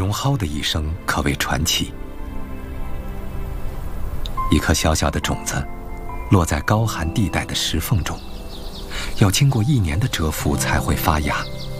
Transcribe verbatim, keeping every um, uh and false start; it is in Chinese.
绒蒿的一生可谓传奇。一颗小小的种子，落在高寒地带的石缝中，要经过一年的蛰伏才会发芽。